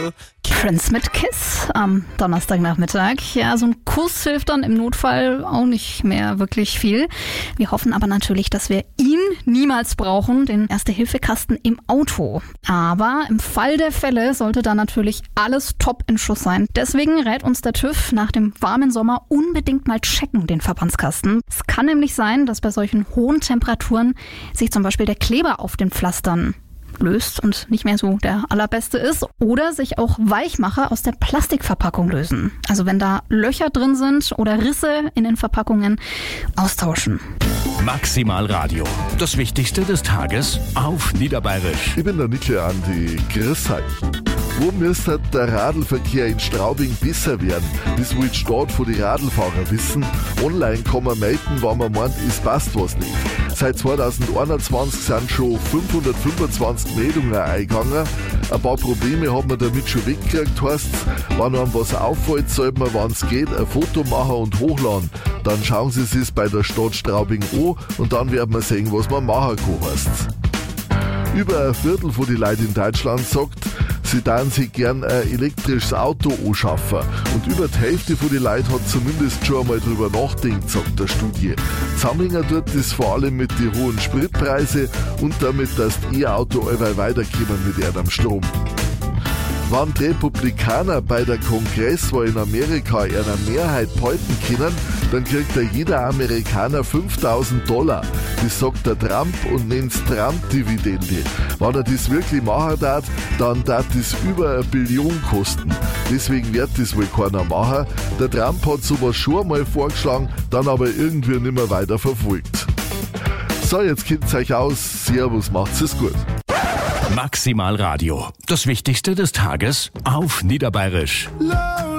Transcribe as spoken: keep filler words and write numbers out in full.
Prince mit Kiss am Donnerstagnachmittag. Ja, so ein Kuss hilft dann im Notfall auch nicht mehr wirklich viel. Wir hoffen aber natürlich, dass wir ihn niemals brauchen, den Erste-Hilfe-Kasten im Auto. Aber im Fall der Fälle sollte da natürlich alles top in Schuss sein. Deswegen rät uns der TÜV nach dem warmen Sommer unbedingt mal checken, den Verbandskasten. Es kann nämlich sein, dass bei solchen hohen Temperaturen sich zum Beispiel der Kleber auf den Pflastern löst und nicht mehr so der allerbeste ist, oder sich auch Weichmacher aus der Plastikverpackung lösen. Also wenn da Löcher drin sind oder Risse in den Verpackungen, austauschen. Maximal Radio. Das Wichtigste des Tages auf Niederbayerisch. Ich bin der Nickel Andi. Grüß euch. Wo müsste der Radlverkehr in Straubing besser werden? Das will die Stadt von den Radlfahrern wissen. Online kann man melden, wenn man meint, es passt was nicht. Seit zweitausendeinundzwanzig sind schon fünfhundertfünfundzwanzig Meldungen eingegangen. Ein paar Probleme haben wir damit schon weggekriegt. Heißt, wenn einem was auffällt, sollte man, wenn es geht, ein Foto machen und hochladen. Dann schauen Sie es bei der Stadt Straubing an und dann werden wir sehen, was man machen kann. Heißt's. Über ein Viertel von den Leuten in Deutschland sagt, sie würden sich gern ein elektrisches Auto anschaffen. Und über die Hälfte von den Leuten hat zumindest schon einmal drüber nachgedacht, sagt der Studie. Zusammenhängen tut das vor allem mit den hohen Spritpreisen und damit, dass die E-Auto allweil weiterkommen mit ihrem Strom. Wenn die Republikaner bei der Kongresswahl in Amerika ihre Mehrheit behalten können, dann kriegt ja jeder Amerikaner fünftausend Dollar. Das sagt der Trump und nennt es Trump-Dividende. Wenn er das wirklich machen darf, dann darf das über eine Billion kosten. Deswegen wird das wohl keiner machen. Der Trump hat sowas schon mal vorgeschlagen, dann aber irgendwie nicht mehr weiter verfolgt. So, jetzt kennt's euch aus. Servus, macht's es gut. Maximal Radio. Das Wichtigste des Tages auf Niederbayerisch.